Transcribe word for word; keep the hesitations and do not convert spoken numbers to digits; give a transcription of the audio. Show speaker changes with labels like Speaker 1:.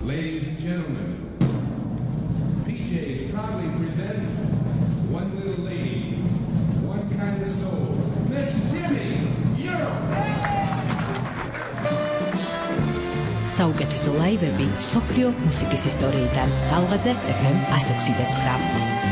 Speaker 1: Ladies and gentlemen, P J's proudly presents One Little Lady, One Kind of Soul, Miss Timmy Europe.
Speaker 2: საუკეთესო ლაივები სოფლიო მუსიკის ისტორიიდან. ტალღაზე ეფ ემ one oh six point nine.